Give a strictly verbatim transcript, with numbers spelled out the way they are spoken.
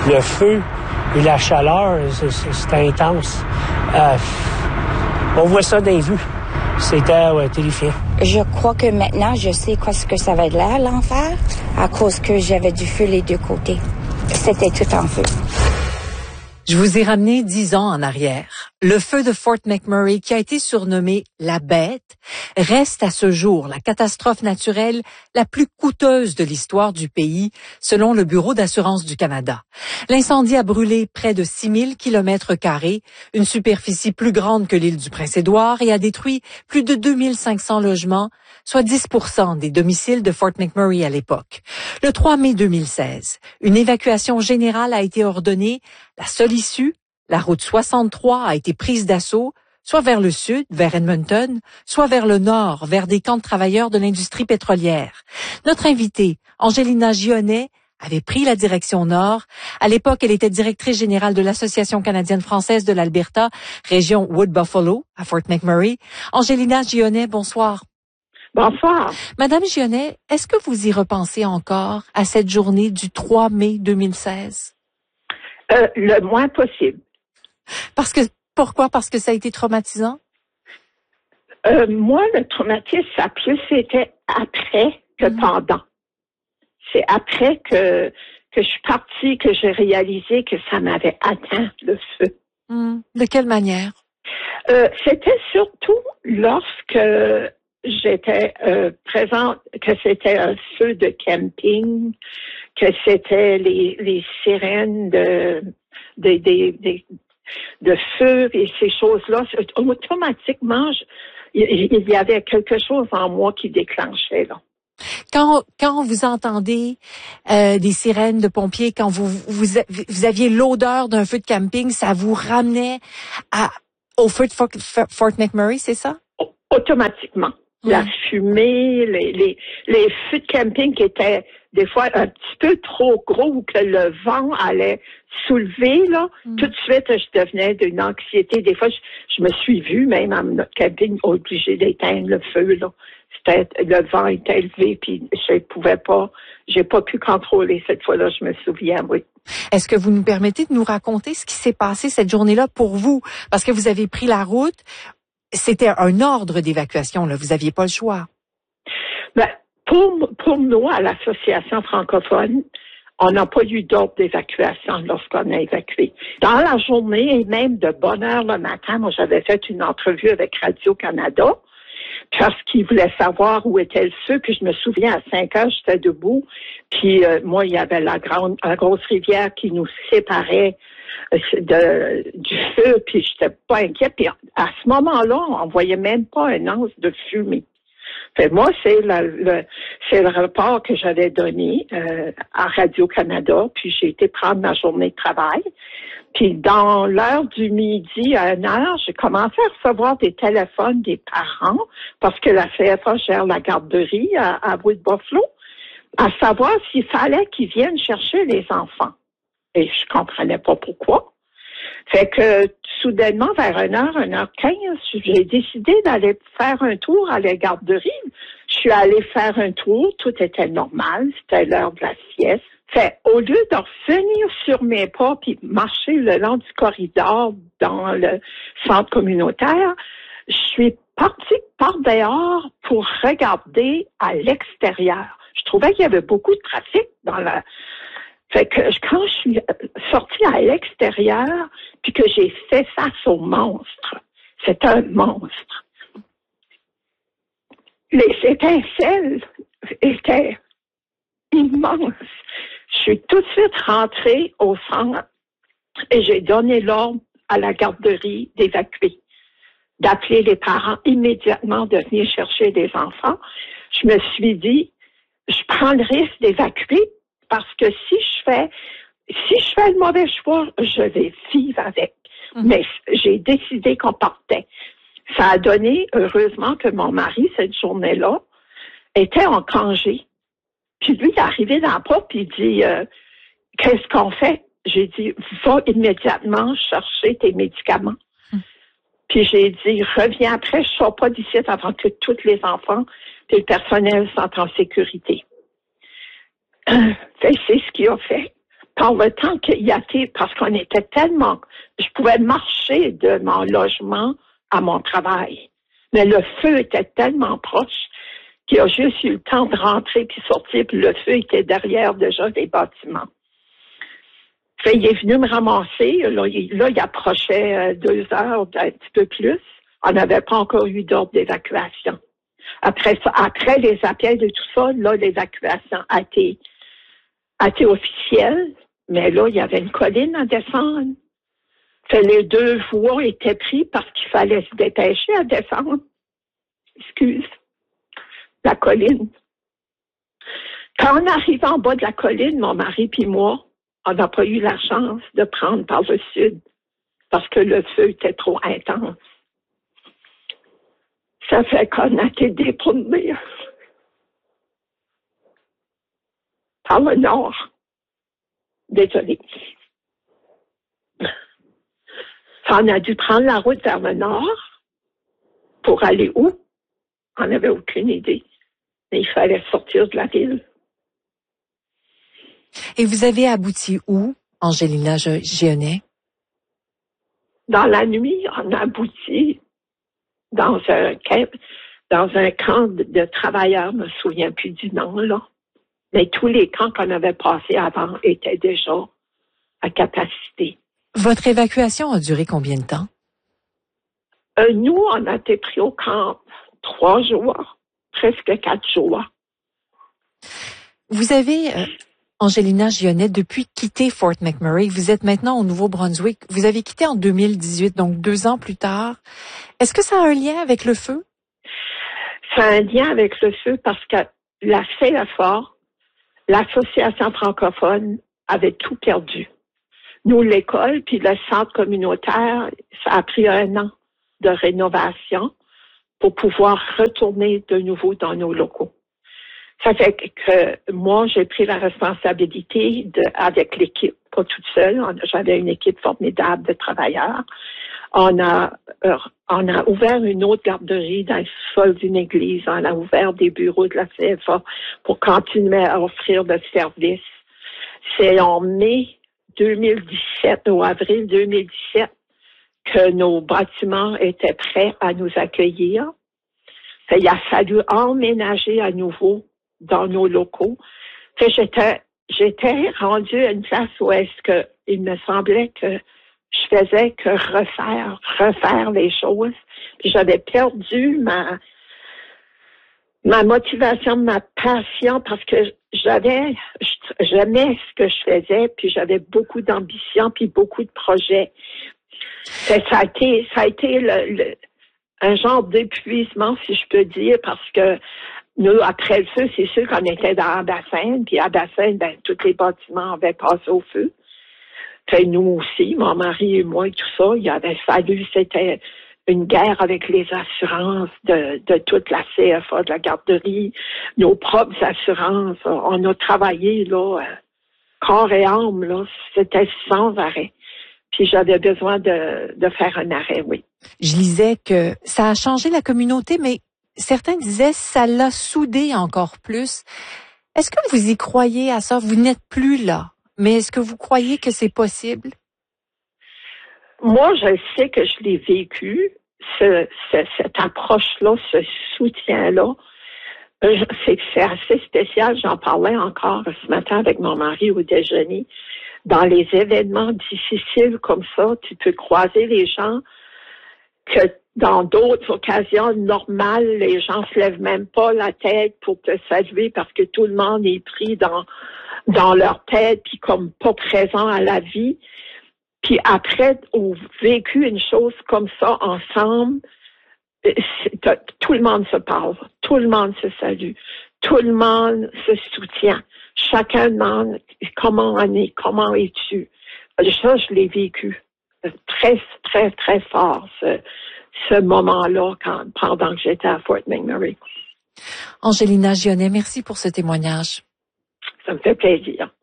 le feu et la chaleur, c'est, c'est, c'est intense. Euh, on voit ça dans les vues. C'était ouais, terrifiant. Je crois que maintenant, je sais quoi ce que ça va être là, l'enfer, à cause que j'avais du feu les deux côtés. C'était tout en feu. Je vous ai ramené dix ans en arrière. Le feu de Fort McMurray, qui a été surnommé la Bête, reste à ce jour la catastrophe naturelle la plus coûteuse de l'histoire du pays, selon le Bureau d'assurance du Canada. L'incendie a brûlé près de six mille kilomètres carrés, une superficie plus grande que l'île du Prince-Édouard, et a détruit plus de deux mille cinq cents logements, soit dix pour cent des domiciles de Fort McMurray à l'époque. Le trois mai deux mille seize, une évacuation générale a été ordonnée. La seule issue, la route soixante-trois a été prise d'assaut, soit vers le sud, vers Edmonton, soit vers le nord, vers des camps de travailleurs de l'industrie pétrolière. Notre invitée, Angelina Gionnet, avait pris la direction nord. À l'époque, elle était directrice générale de l'Association canadienne-française de l'Alberta, région Wood-Buffalo, à Fort McMurray. Angelina Gionnet, bonsoir. Bonsoir. Madame Gionnet, est-ce que vous y repensez encore à cette journée du trois mai deux mille seize? Euh, le moins possible. Parce que, pourquoi? Parce que ça a été traumatisant? Euh, moi, le traumatisme, ça a plus été après que mmh. pendant. C'est après que, que je suis partie, que j'ai réalisé que ça m'avait atteint, le feu. Mmh. De quelle manière? Euh, c'était surtout lorsque j'étais euh, présente, que c'était un feu de camping, que c'était les, les sirènes de, de, de, de, de feu et ces choses-là. Automatiquement, je, il, il y avait quelque chose en moi qui déclenchait, là. Quand, quand vous entendez euh, des sirènes de pompiers, quand vous, vous, vous aviez l'odeur d'un feu de camping, ça vous ramenait à, au feu de Fort, Fort McMurray, c'est ça? Automatiquement. Oui. La fumée, les, les, les feux de camping qui étaient des fois un petit peu trop gros ou que le vent allait soulever, là, mm. tout de suite, je devenais d'une anxiété. Des fois, je, je me suis vue, même à notre camping, obligée d'éteindre le feu, là. C'était, le vent était élevé, puis je pouvais pas, j'ai pas pu contrôler cette fois-là, je me souviens, oui. Est-ce que vous nous permettez de nous raconter ce qui s'est passé cette journée-là pour vous? Parce que vous avez pris la route. C'était un ordre d'évacuation, là. Vous aviez pas le choix. Ben, pour, pour nous, à l'Association francophone, on n'a pas eu d'ordre d'évacuation lorsqu'on a évacué. Dans la journée et même de bonne heure le matin, moi, j'avais fait une entrevue avec Radio-Canada parce qu'ils voulaient savoir où était le feu. Puis je me souviens, à cinq heures, j'étais debout. Puis euh, moi, il y avait la grande, la grosse rivière qui nous séparait de, du feu, puis j'étais pas inquiète. Puis à ce moment-là, on voyait même pas un once de fumée. Fait moi, c'est le, le c'est le rapport que j'avais donné euh, à Radio-Canada, puis j'ai été prendre ma journée de travail. Puis dans l'heure du midi à une heure, j'ai commencé à recevoir des téléphones des parents, parce que la C F A gère la garderie à, à Wood-Buffalo, à savoir s'il fallait qu'ils viennent chercher les enfants. Et je comprenais pas pourquoi. Fait que, soudainement, vers une heure, une heure quinze, j'ai décidé d'aller faire un tour à la garderie. Je suis allée faire un tour, tout était normal, c'était l'heure de la sieste. Fait, au lieu de revenir sur mes pas puis marcher le long du corridor dans le centre communautaire, je suis partie par dehors pour regarder à l'extérieur. Je trouvais qu'il y avait beaucoup de trafic dans la... Fait que quand je suis sortie à l'extérieur, puis que j'ai fait face au monstre, c'est un monstre. Les étincelles étaient immenses. Je suis tout de suite rentrée au centre et j'ai donné l'ordre à la garderie d'évacuer, d'appeler les parents immédiatement de venir chercher des enfants. Je me suis dit, je prends le risque d'évacuer parce que si je fais, si je fais le mauvais choix, je vais vivre avec. Mmh. Mais j'ai décidé qu'on partait. Ça a donné, heureusement, que mon mari, cette journée-là, était en congé. Puis lui, il est arrivé dans la porte, puis il dit, euh, qu'est-ce qu'on fait? J'ai dit, va immédiatement chercher tes médicaments. Mmh. Puis j'ai dit, reviens après, je ne sors pas d'ici avant que tous les enfants et le personnel sont en sécurité. C'est ce qu'il a fait. par le temps qu'il y a été, parce qu'on était tellement, je pouvais marcher de mon logement à mon travail. Mais le feu était tellement proche qu'il a juste eu le temps de rentrer puis sortir, puis le feu était derrière déjà des bâtiments. Fait, il est venu me ramasser, là, il, là, il approchait euh, deux heures, un petit peu plus. On n'avait pas encore eu d'ordre d'évacuation. Après ça, après les appels de tout ça, là, l'évacuation a été, a été officielle, mais là, il y avait une colline à descendre. Fait, les deux voies étaient pris parce qu'il fallait se dépêcher à descendre. Excuse. La colline. Quand on arrive en bas de la colline, mon mari puis moi, on n'a pas eu la chance de prendre par le sud parce que le feu était trop intense. Ça fait qu'on a été détournés par le nord. Désolé. On a dû prendre la route vers le nord pour aller où? On n'avait aucune idée. Mais il fallait sortir de la ville. Et vous avez abouti où, Angelina Gionnet? Dans la nuit, on a abouti dans un camp, dans un camp de travailleurs, je me souviens plus du nom, là. Mais tous les camps qu'on avait passés avant étaient déjà à capacité. Votre évacuation a duré combien de temps? Euh, nous, on a été pris au camp trois jours, presque quatre jours. Vous avez, euh, Angelina Gionnet, depuis quitté Fort McMurray, vous êtes maintenant au Nouveau-Brunswick. Vous avez quitté en deux mille dix-huit, donc deux ans plus tard. Est-ce que ça a un lien avec le feu? Ça a un lien avec le feu parce que la C F A, l'Association francophone, avait tout perdu. Nous, l'école, puis le centre communautaire, ça a pris un an de rénovation pour pouvoir retourner de nouveau dans nos locaux. Ça fait que moi, j'ai pris la responsabilité de, avec l'équipe, pas toute seule. On, j'avais une équipe formidable de travailleurs. On a, euh, on a ouvert une autre garderie dans le sol d'une église. On a ouvert des bureaux de la C F A pour continuer à offrir le service. C'est en mai deux mille dix-sept, ou avril deux mille dix-sept, que nos bâtiments étaient prêts à nous accueillir. Fait, il a fallu emménager à nouveau dans nos locaux. Fait, j'étais, j'étais rendue à une place où est-ce que il me semblait que je faisais que refaire, refaire les choses. Puis j'avais perdu ma, ma motivation, ma passion, parce que j'avais, j'aimais ce que je faisais, puis j'avais beaucoup d'ambition, puis beaucoup de projets. Fait, ça a été, ça a été le, le, un genre d'épuisement, si je peux dire, parce que nous, après le feu, c'est sûr qu'on était dans Abbassane, puis Abbassane, ben, tous les bâtiments avaient passé au feu. Fait, nous aussi, mon mari et moi et tout ça, il avait fallu, c'était une guerre avec les assurances de, de toute la C F A, de la garderie, nos propres assurances. On a travaillé, là, corps et âme, là, c'était sans arrêt. Puis j'avais besoin de, de faire un arrêt, oui. Je lisais que ça a changé la communauté, mais certains disaient ça l'a soudé encore plus. Est-ce que vous y croyez à ça? Vous n'êtes plus là, mais est-ce que vous croyez que c'est possible? Moi, je sais que je l'ai vécu, ce, ce, cette approche-là, ce soutien-là. C'est, c'est assez spécial. J'en parlais encore ce matin avec mon mari au déjeuner. Dans les événements difficiles comme ça, tu peux croiser les gens que dans d'autres occasions normales, les gens se lèvent même pas la tête pour te saluer parce que tout le monde est pris dans dans leur tête puis comme pas présent à la vie. Puis après, on vécu une chose comme ça ensemble, tout le monde se parle, tout le monde se salue, tout le monde se soutient. Chacun demande comment on est, comment es-tu. Ça, je l'ai vécu très, très, très fort, ce, ce moment-là, quand, pendant que j'étais à Fort McMurray. Angelina Gionnet, merci pour ce témoignage. Ça me fait plaisir.